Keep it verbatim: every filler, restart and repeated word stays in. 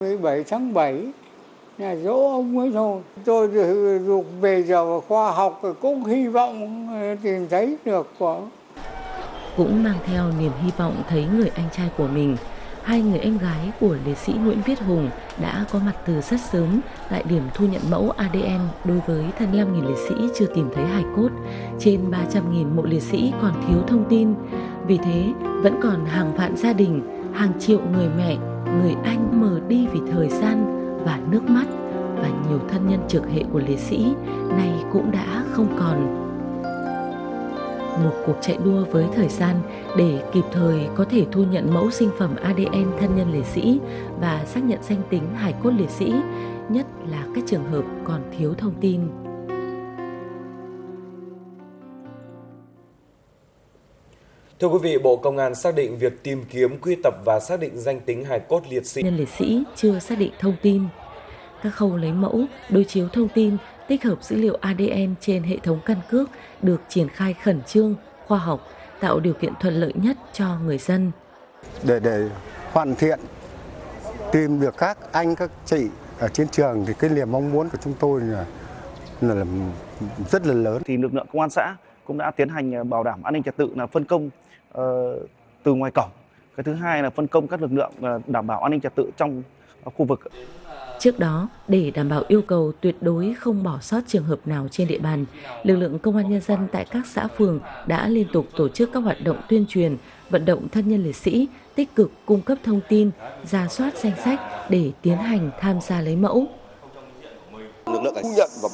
mười bảy tháng bảy là dỗ ông ấy thôi. Tôi dục về giờ khoa học cũng hy vọng tìm thấy được của. Cũng mang theo niềm hy vọng thấy người anh trai của mình, hai người em gái của liệt sĩ Nguyễn Viết Hùng đã có mặt từ rất sớm tại điểm thu nhận mẫu a đê en đối với thân năm nghìn liệt sĩ chưa tìm thấy hài cốt. Trên ba trăm nghìn mộ liệt sĩ còn thiếu thông tin. Vì thế, vẫn còn hàng vạn gia đình, hàng triệu người mẹ, người anh mờ đi vì thời gian và nước mắt, và nhiều thân nhân trực hệ của liệt sĩ nay cũng đã không còn. Một cuộc chạy đua với thời gian để kịp thời có thể thu nhận mẫu sinh phẩm a đê en thân nhân liệt sĩ và xác nhận danh tính hài cốt liệt sĩ, nhất là các trường hợp còn thiếu thông tin. Thưa quý vị, Bộ Công an xác định việc tìm kiếm, quy tập và xác định danh tính hài cốt liệt sĩ nhân liệt sĩ chưa xác định thông tin. Các khâu lấy mẫu, đối chiếu thông tin, tích hợp dữ liệu a đê en trên hệ thống căn cước được triển khai khẩn trương, khoa học, tạo điều kiện thuận lợi nhất cho người dân. Để để hoàn thiện, tìm được các anh, các chị ở trên trường thì cái niềm mong muốn của chúng tôi là, là rất là lớn. Thì lực lượng công an xã cũng đã tiến hành bảo đảm an ninh trật tự, là phân công uh, từ ngoài cổng. Cái thứ hai là phân công các lực lượng uh, đảm bảo an ninh trật tự trong uh, khu vực. Trước đó, để đảm bảo yêu cầu tuyệt đối không bỏ sót trường hợp nào trên địa bàn, lực lượng công an nhân dân tại các xã phường đã liên tục tổ chức các hoạt động tuyên truyền, vận động thân nhân liệt sĩ tích cực cung cấp thông tin, rà soát danh sách để tiến hành tham gia lấy mẫu. Lực lượng thu nhận và